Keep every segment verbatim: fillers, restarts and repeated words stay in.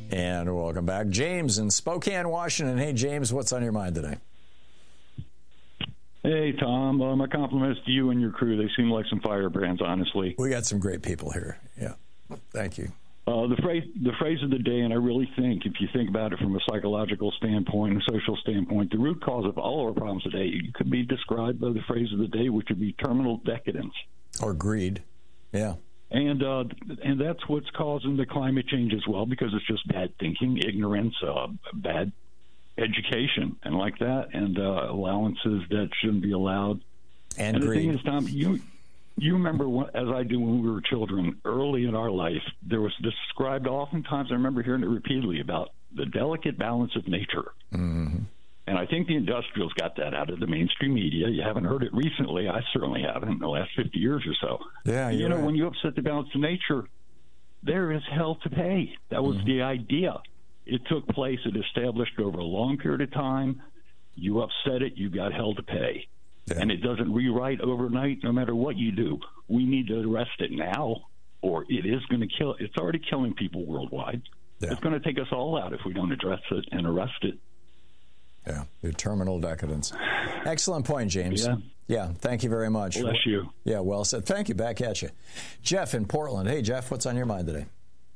And welcome back. James in Spokane, Washington. Hey, James, what's on your mind today? Hey, Tom. Uh, my compliments to you and your crew. They seem like some firebrands, honestly. We got some great people here. Yeah. Thank you. Uh, the phrase, the phrase of the day, and I really think, if you think about it from a psychological standpoint, a social standpoint, the root cause of all our problems today could be described by the phrase of the day, which would be terminal decadence. Or greed. Yeah. And uh, and that's what's causing the climate change as well, because it's just bad thinking, ignorance, uh, bad education, and like that, and uh, allowances that shouldn't be allowed. And, and greed. The thing is, Tom, you you remember, when, as I do when we were children, early in our life, there was described oftentimes, I remember hearing it repeatedly, about the delicate balance of nature. Mm-hmm. And I think the industrials got that out of the mainstream media. You haven't heard it recently. I certainly haven't in the last fifty years or so. Yeah, you know, right. when you upset the balance of nature, there is hell to pay. That was mm-hmm. the idea. It took place. It established over a long period of time. You upset it, you got hell to pay. Yeah. And it doesn't rewrite overnight no matter what you do. We need to arrest it now, or it is going to kill. It's already killing people worldwide. Yeah. It's going to take us all out if we don't address it and arrest it. Yeah, your terminal decadence. Excellent point, James. Yeah. Yeah, thank you very much. Bless you. Yeah, well said. Thank you. Back at you. Jeff in Portland. Hey, Jeff, what's on your mind today?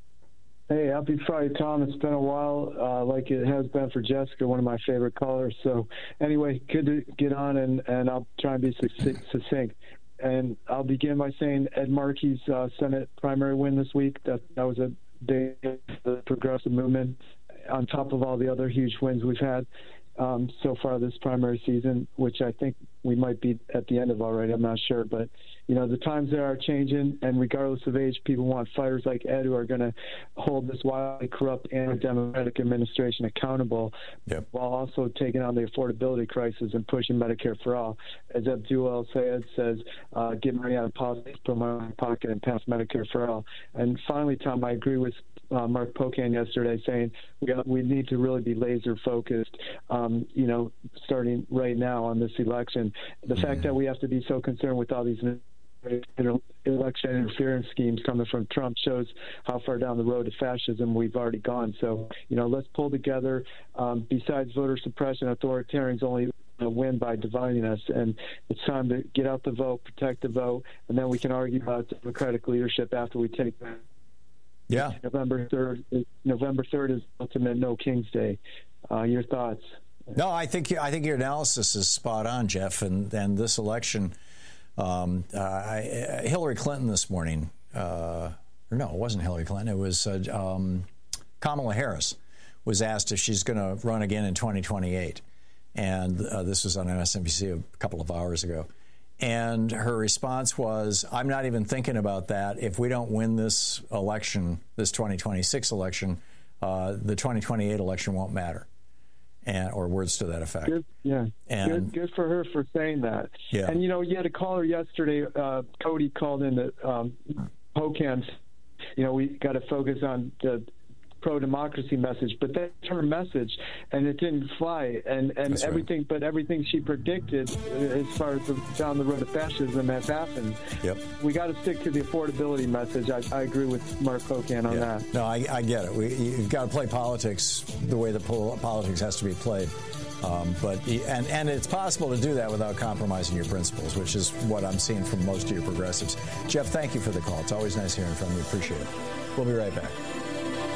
Hey, happy Friday, Tom. It's been a while, uh, like it has been for Jessica, one of my favorite callers. So anyway, good to get on, and, and I'll try and be succinct. And I'll begin by saying Ed Markey's uh, Senate primary win this week. That, that was a day for the progressive movement, on top of all the other huge wins we've had um, so far this primary season, which I think we might be at the end of already. I'm not sure. But, you know, the times there are changing, and regardless of age, people want fighters like Ed who are going to hold this wildly corrupt anti-democratic administration accountable, yep. while also taking on the affordability crisis and pushing Medicare for all. As Abdul El-Sayed says, uh, get money out of politics, put money in my pocket, and pass Medicare for all. And finally, Tom, I agree with Uh, Mark Pocan yesterday saying we, got, we need to really be laser focused, um, you know, starting right now on this election. The mm-hmm. fact that we have to be so concerned with all these election interference schemes coming from Trump shows how far down the road to fascism we've already gone. So, you know, let's pull together. Um, besides voter suppression, authoritarians only win by dividing us, and it's time to get out the vote, protect the vote, and then we can argue about democratic leadership after we take that. Yeah, November third. November third is ultimate No King's Day. Uh, your thoughts? No, I think you, I think your analysis is spot on, Jeff. And and this election, um, uh, I, Hillary Clinton this morning, uh, or no, it wasn't Hillary Clinton. It was uh, um, Kamala Harris was asked if she's going to run again in twenty twenty-eight, and uh, this was on M S N B C a couple of hours ago. And her response was, I'm not even thinking about that. If we don't win this election, this twenty twenty-six election, uh, the twenty twenty-eight election won't matter. And, or words to that effect. Good, yeah, and, good, good for her for saying that. Yeah. And, you know, you had a caller yesterday, uh, Cody called in that um, Pocan, you know, we got to focus on the pro-democracy message, but that's her message, and it didn't fly. And, and that's everything, right. but everything she predicted as far as the, down the road of fascism has happened. Yep. We got to stick to the affordability message. I, I agree with Mark Pocan on yeah. that. No, I, I get it. We, you've got to play politics the way the pol- politics has to be played. Um, but and, and it's possible to do that without compromising your principles, which is what I'm seeing from most of your progressives. Jeff, thank you for the call. It's always nice hearing from you. Appreciate it. We'll be right back.